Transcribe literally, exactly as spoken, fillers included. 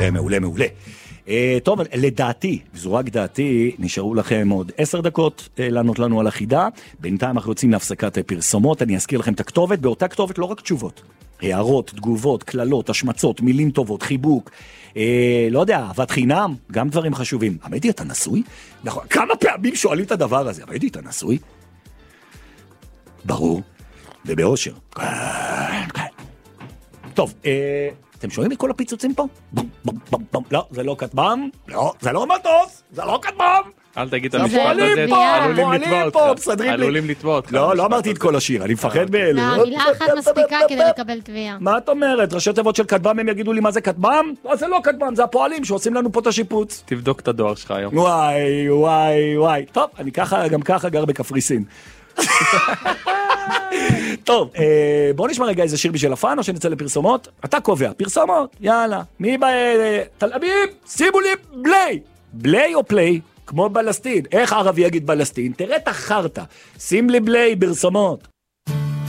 מעולה, מעולה, מעולה. טוב, לדעתי, זו רק דעתי, נשארו לכם עוד עשר דקות לענות לנו על החידה. בינתיים אנחנו יוצאים להפסקת פרסומות. אני אזכיר לכם את הכתובת, באותה כתובת לא רק תשובות, הערות, תגובות, כללות, השמצות, מילים טובות, חיבוק, אה, לא יודע, אהבת חינם, גם דברים חשובים. עמדי, אתה נשוי? נכון, כמה פעמים שואלים את הדבר הזה? עמדי, אתה נשוי? ברור, ובאושר. טוב, אה... אתם שומעים את כל הפיצוצים פה? בום, בום, בום, בום. לא, זה לא כטב"ם. לא, זה לא מטוס. זה לא כטב"ם. אל תגיד את המשפט הזה, עלולים לתבוע אותך. עלולים לתבוע אותך. לא, לא אמרתי את כל השיר, אני מפחד מאלה. לא, מילה אחת מספיקה כדי לקבל תביעה. מה את אומרת? ראשי תיבות של כטב"ם הם יגידו לי מה זה כטב"ם? לא, זה לא כטב"ם, זה הפועלים שעושים לנו פה את השיפוץ. תבדוק את הדואר שלך היום. וואי, וואי, וואי. טוב, אני ככה, גם ככה גר בקפריסין. טוב, בוא נשמע רגע איזה שיר בשביל הפן או שנצא לפרסומות. אתה קובע, פרסומות, יאללה. מי בא... תל אביב, שימו לי בלי. בלי או פלי? כמו בלסטין. איך ערבי יגיד בלסטין? תראה את החרטה. שים לי בלי פרסומות.